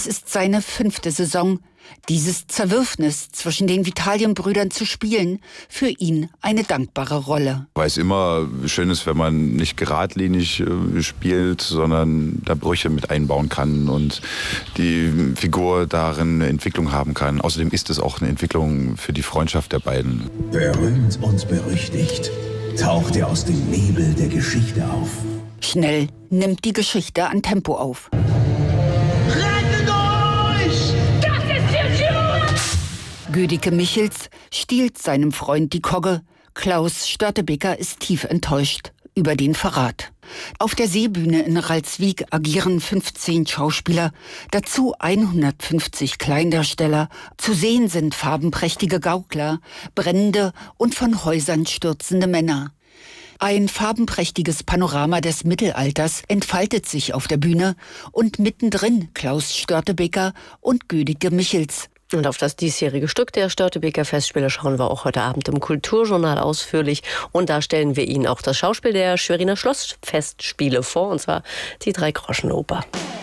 Es ist seine 5. Saison. Dieses Zerwürfnis zwischen den Vitalienbrüdern zu spielen, für ihn eine dankbare Rolle. Weil es immer schön ist, wenn man nicht geradlinig spielt, sondern da Brüche mit einbauen kann und die Figur darin eine Entwicklung haben kann. Außerdem ist es auch eine Entwicklung für die Freundschaft der beiden. Berühmt und berüchtigt taucht er aus dem Nebel der Geschichte auf. Schnell nimmt die Geschichte an Tempo auf. Gödicke Michels stiehlt seinem Freund die Kogge. Klaus Störtebeker ist tief enttäuscht über den Verrat. Auf der Seebühne in Ralswiek agieren 15 Schauspieler, dazu 150 Kleindarsteller. Zu sehen sind farbenprächtige Gaukler, brennende und von Häusern stürzende Männer. Ein farbenprächtiges Panorama des Mittelalters entfaltet sich auf der Bühne und mittendrin Klaus Störtebeker und Gödicke Michels. Und auf das diesjährige Stück der Störtebeker Festspiele schauen wir auch heute Abend im Kulturjournal ausführlich. Und da stellen wir Ihnen auch das Schauspiel der Schweriner Schlossfestspiele vor, und zwar die Dreigroschenoper.